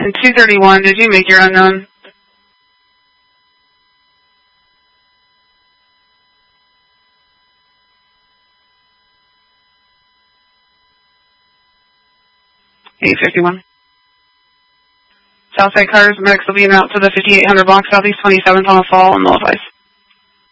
And 231, did you make your unknown? $851. Southside cars, medics will be en route to the 5800 block southeast 27th on the fall and Low Ice.